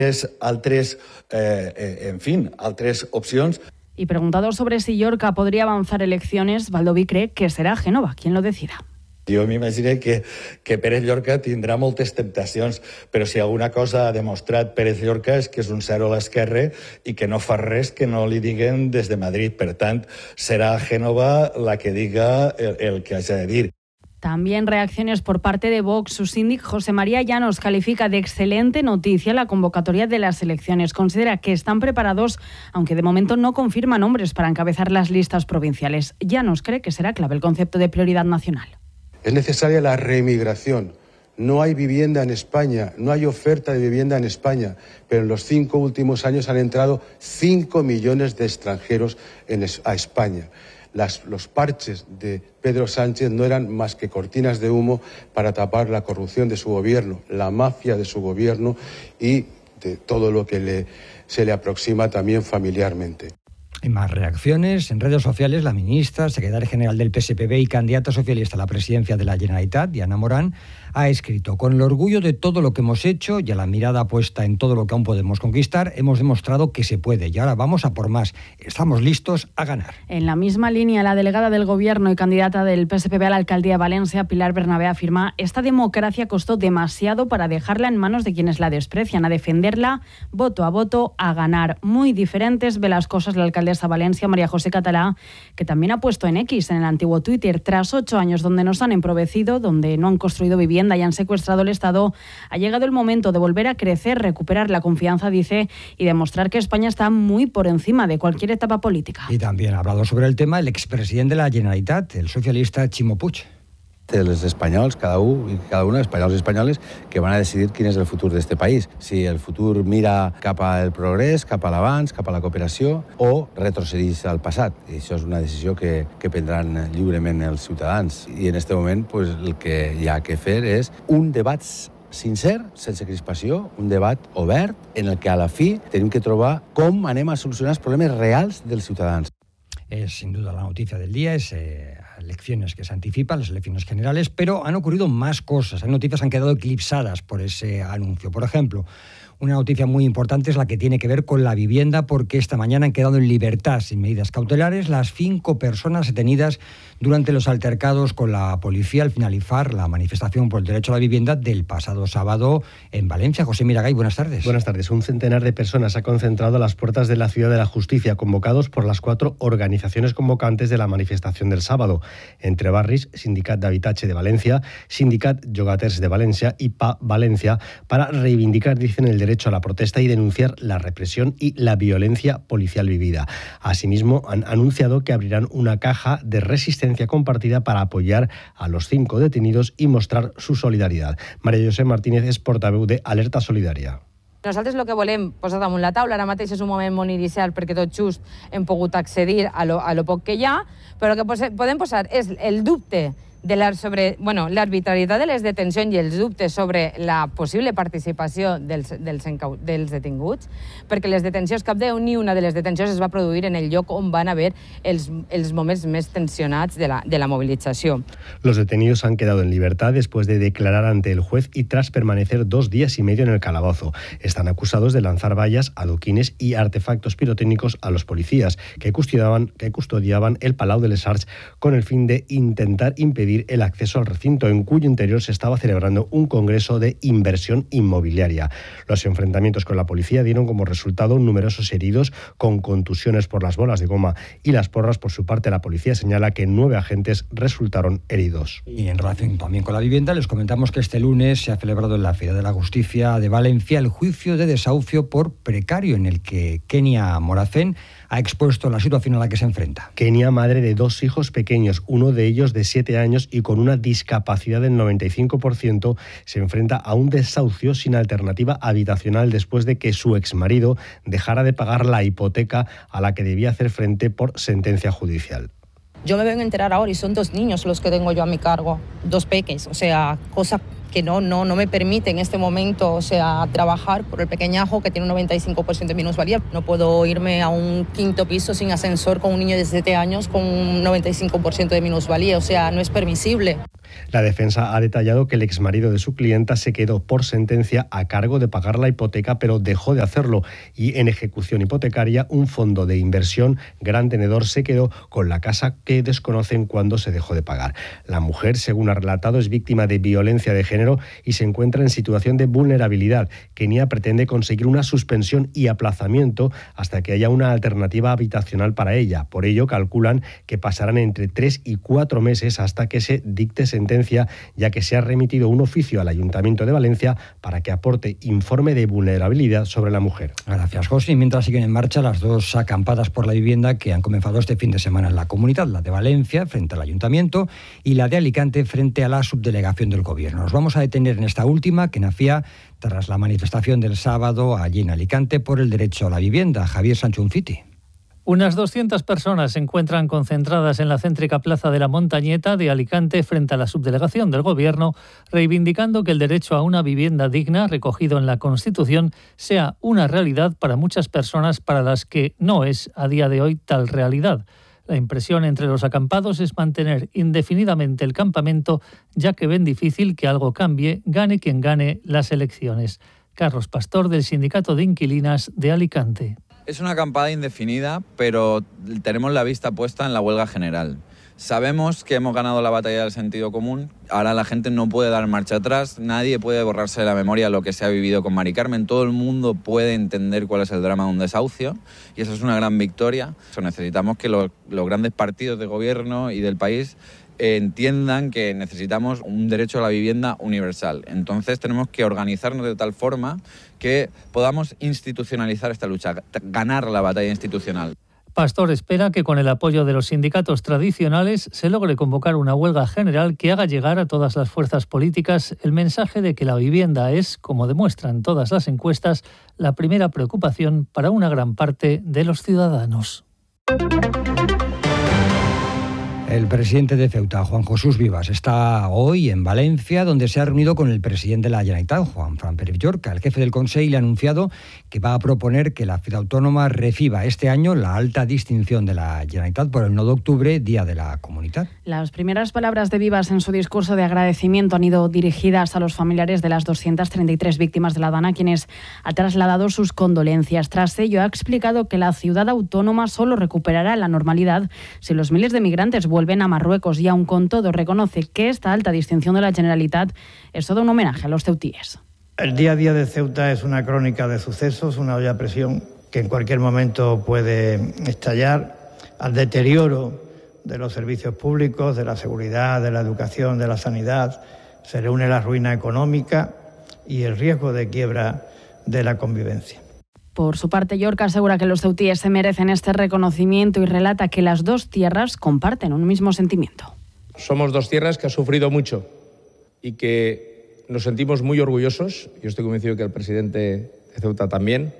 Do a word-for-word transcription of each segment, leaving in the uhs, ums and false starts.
altres, eh, en fin, altres opcions. Y preguntado sobre si Llorca podría avanzar elecciones, Baldoví cree que será Génova quien lo decida. Jo m'imagino que, que Pérez Llorca tindrà moltes temptacions, però si alguna cosa ha demostrat Pérez Llorca és que és un zero a l'esquerra i que no fa res que no li diguen des de Madrid. Per tant, serà Génova la que diga el, el que hagi de dir. También reacciones por parte de Vox. Su síndic José María Llanos califica de excelente noticia la convocatoria de las elecciones. Considera que están preparados, aunque de momento no confirma nombres para encabezar las listas provinciales. Llanos cree que será clave el concepto de prioridad nacional. Es necesaria la reemigración. No hay vivienda en España, no hay oferta de vivienda en España, pero en los cinco últimos años han entrado cinco millones de extranjeros en es, a España. Las, los parches de Pedro Sánchez no eran más que cortinas de humo para tapar la corrupción de su gobierno, la mafia de su gobierno y de todo lo que le, se le aproxima también familiarmente. En más reacciones, en redes sociales, la ministra, secretaria general del P S P B y candidata socialista a la presidencia de la Generalitat, Diana Morán, ha escrito: con el orgullo de todo lo que hemos hecho y a la mirada puesta en todo lo que aún podemos conquistar, hemos demostrado que se puede y ahora vamos a por más. Estamos listos a ganar. En la misma línea, la delegada del Gobierno y candidata del P S P B a la alcaldía de Valencia, Pilar Bernabé, afirma: esta democracia costó demasiado para dejarla en manos de quienes la desprecian, a defenderla voto a voto, a ganar. Muy diferentes ve las cosas la alcaldesa Valencia, María José Catalá, que también ha puesto en X, en el antiguo Twitter: tras ocho años donde nos han empobrecido, donde no han construido vivienda y han secuestrado el Estado, ha llegado el momento de volver a crecer, recuperar la confianza, dice, y demostrar que España está muy por encima de cualquier etapa política. Y también ha hablado sobre el tema el expresidente de la Generalitat, el socialista Ximo Puig. Els espanyols, cada un i cada una, espanyols i espanyoles, que van a decidir quin és el futur d'este país. Si el futur mira cap al progrés, cap a l'avanç, cap a la cooperació, o retrocedeix al passat. I això és una decisió que, que prendran lliurement els ciutadans. I en aquest moment pues, el que hi ha que fer és un debat sincer, sense crispació, un debat obert, en el que a la fi tenim que trobar com anem a solucionar els problemes reals dels ciutadans. Es sin duda la noticia del día, es eh, elecciones que se anticipan, las elecciones generales, pero han ocurrido más cosas. Hay noticias que han quedado eclipsadas por ese anuncio. Por ejemplo, una noticia muy importante es la que tiene que ver con la vivienda, porque esta mañana han quedado en libertad sin medidas cautelares las cinco personas detenidas durante los altercados con la policía al finalizar la manifestación por el derecho a la vivienda del pasado sábado en Valencia. José Miragay, buenas tardes. Buenas tardes. Un centenar de personas ha concentrado a las puertas de la Ciudad de la Justicia, convocados por las cuatro organizaciones convocantes de la manifestación del sábado: Entre Barris, Sindicat d'Habitatge de Valencia, Sindicat Llogaters de Valencia y P A Valencia, para reivindicar, dicen, el derecho a la protesta y denunciar la represión y la violencia policial vivida. Asimismo, han anunciado que abrirán una caja de resistencia compartida para apoyar a los cinco detenidos y mostrar su solidaridad. María José Martínez és portaveu de Alerta Solidària. Nosaltres el que volem posar damunt la taula, ara mateix és un moment molt inicial perquè tot just hem pogut accedir a lo, a lo poc que hi ha, però el que podem posar és el dubte de la, sobre, bueno, l'arbitrarietat de les detencions i els dubtes sobre la possible participació dels, dels, dels detinguts, perquè les detencions, cap de ni una de les detencions es va produir en el lloc on van haver els, els moments més tensionats de la, de la movilització. Los detenidos han quedado en libertad después de declarar ante el juez y tras permanecer dos días y medio en el calabozo. Están acusados de lanzar vallas, adoquines y artefactos pirotécnicos a los policías que custodiaban, que custodiaban el Palau de les Arts con el fin de intentar impedir el acceso al recinto, en cuyo interior se estaba celebrando un congreso de inversión inmobiliaria. Los enfrentamientos con la policía dieron como resultado numerosos heridos con contusiones por las bolas de goma y las porras. Por su parte, la policía señala que nueve agentes resultaron heridos. Y en relación también con la vivienda, les comentamos que este lunes se ha celebrado en la Ciudad de la Justicia de Valencia el juicio de desahucio por precario, en el que Kenia Moracén ha expuesto la situación a la que se enfrenta. Kenia, madre de dos hijos pequeños, uno de ellos de siete años y con una discapacidad del noventa y cinco por ciento, se enfrenta a un desahucio sin alternativa habitacional después de que su exmarido dejara de pagar la hipoteca a la que debía hacer frente por sentencia judicial. Yo me vengo a enterar ahora y son dos niños los que tengo yo a mi cargo, dos peques, o sea, cosa que no, no, no me permite en este momento, o sea, trabajar por el pequeñajo que tiene un noventa y cinco por ciento de minusvalía. No puedo irme a un quinto piso sin ascensor con un niño de siete años con un noventa y cinco por ciento de minusvalía, o sea, no es permisible. La defensa ha detallado que el exmarido de su clienta se quedó por sentencia a cargo de pagar la hipoteca, pero dejó de hacerlo, y en ejecución hipotecaria un fondo de inversión gran tenedor se quedó con la casa que desconocen cuándo se dejó de pagar. La mujer, según ha relatado, es víctima de violencia de género y se encuentra en situación de vulnerabilidad. Kenia pretende conseguir una suspensión y aplazamiento hasta que haya una alternativa habitacional para ella. Por ello, calculan que pasarán entre tres y cuatro meses hasta que se dicte sentencia, ya que se ha remitido un oficio al Ayuntamiento de Valencia para que aporte informe de vulnerabilidad sobre la mujer. Gracias, José. Y mientras siguen en marcha las dos acampadas por la vivienda que han comenzado este fin de semana en la comunidad, la de Valencia frente al Ayuntamiento y la de Alicante frente a la subdelegación del Gobierno. Nos vamos a detener en esta última, que nacía tras la manifestación del sábado allí en Alicante por el derecho a la vivienda. Javier Sancho Unfiti. Unas doscientas personas se encuentran concentradas en la céntrica plaza de la Montañeta de Alicante frente a la subdelegación del Gobierno, reivindicando que el derecho a una vivienda digna, recogido en la Constitución, sea una realidad para muchas personas para las que no es a día de hoy tal realidad. La impresión entre los acampados es mantener indefinidamente el campamento, ya que ven difícil que algo cambie, gane quien gane las elecciones. Carlos Pastor, del Sindicato de Inquilinas de Alicante. Es una acampada indefinida, pero tenemos la vista puesta en la huelga general. Sabemos que hemos ganado la batalla del sentido común, ahora la gente no puede dar marcha atrás, nadie puede borrarse de la memoria lo que se ha vivido con Mari Carmen, todo el mundo puede entender cuál es el drama de un desahucio y eso es una gran victoria. Necesitamos que los, los grandes partidos de gobierno y del país entiendan que necesitamos un derecho a la vivienda universal. Entonces tenemos que organizarnos de tal forma que podamos institucionalizar esta lucha, ganar la batalla institucional. Pastor espera que con el apoyo de los sindicatos tradicionales se logre convocar una huelga general que haga llegar a todas las fuerzas políticas el mensaje de que la vivienda es, como demuestran todas las encuestas, la primera preocupación para una gran parte de los ciudadanos. El presidente de Ceuta, Juan Jesús Vivas, está hoy en Valencia, donde se ha reunido con el presidente de la Generalitat, Juan Fran Pérez Llorca. El jefe del Consell le ha anunciado que va a proponer que la ciudad autónoma reciba este año la alta distinción de la Generalitat por el nueve de octubre, Día de la Comunitat. Las primeras palabras de Vivas en su discurso de agradecimiento han ido dirigidas a los familiares de las doscientas treinta y tres víctimas de la Dana, quienes ha trasladado sus condolencias. Tras ello, ha explicado que la ciudad autónoma solo recuperará la normalidad si los miles de migrantes vuelven vuelven a Marruecos, y aun con todo reconoce que esta alta distinción de la Generalitat es todo un homenaje a los ceutíes. El día a día de Ceuta es una crónica de sucesos, una olla a presión que en cualquier momento puede estallar, al deterioro de los servicios públicos, de la seguridad, de la educación, de la sanidad. Se le une la ruina económica y el riesgo de quiebra de la convivencia. Por su parte, Llorca asegura que los ceutíes se merecen este reconocimiento y relata que las dos tierras comparten un mismo sentimiento. Somos dos tierras que han sufrido mucho y que nos sentimos muy orgullosos, yo estoy convencido que el presidente de Ceuta también,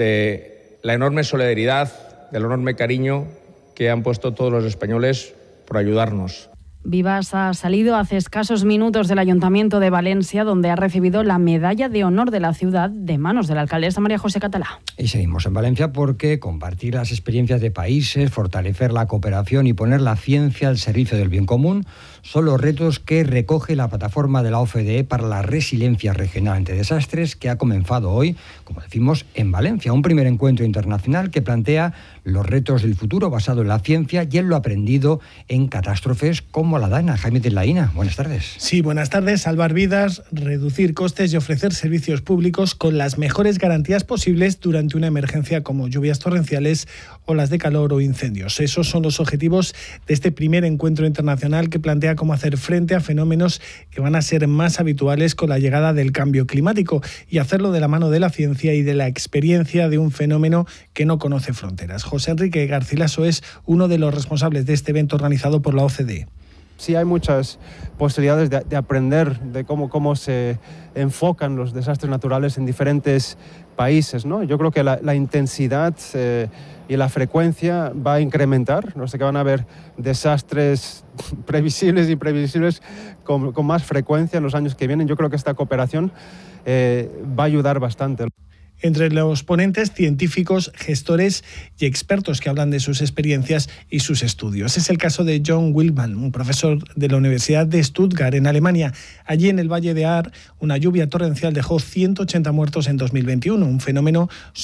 de la enorme solidaridad, del enorme cariño que han puesto todos los españoles por ayudarnos. Vivas ha salido hace escasos minutos del Ayuntamiento de Valencia, donde ha recibido la medalla de honor de la ciudad de manos de la alcaldesa María José Catalá. Y seguimos en Valencia porque compartir las experiencias de países, fortalecer la cooperación y poner la ciencia al servicio del bien común son los retos que recoge la plataforma de la O C D E para la resiliencia regional ante desastres, que ha comenzado hoy, como decimos, en Valencia. Un primer encuentro internacional que plantea los retos del futuro basado en la ciencia y en lo aprendido en catástrofes como la Dana. Jaime de Laína, buenas tardes. Sí, buenas tardes. Salvar vidas, reducir costes y ofrecer servicios públicos con las mejores garantías posibles durante una emergencia como lluvias torrenciales, olas de calor o incendios. Esos son los objetivos de este primer encuentro internacional que plantea cómo hacer frente a fenómenos que van a ser más habituales con la llegada del cambio climático y hacerlo de la mano de la ciencia y de la experiencia de un fenómeno que no conoce fronteras. José Enrique Garcilaso es uno de los responsables de este evento organizado por la O C D E. Sí, hay muchas posibilidades de, de aprender de cómo, cómo se enfocan los desastres naturales en diferentes países, ¿no? Yo creo que la, la intensidad eh, y la frecuencia va a incrementar. No sé, que van a haber desastres previsibles e imprevisibles con, con más frecuencia en los años que vienen. Yo creo que esta cooperación eh, va a ayudar bastante. Entre los ponentes, científicos, gestores y expertos que hablan de sus experiencias y sus estudios. Es el caso de John Wilman, un profesor de la Universidad de Stuttgart, en Alemania. Allí en el Valle de Ahr, una lluvia torrencial dejó ciento ochenta muertos en dos mil veintiuno, un fenómeno